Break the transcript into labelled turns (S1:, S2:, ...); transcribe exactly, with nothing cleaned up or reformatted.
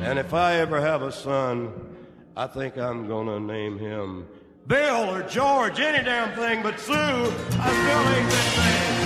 S1: And if I ever have a son, I think I'm gonna name him Bill or George, any damn thing but Sue. I still ain't been named.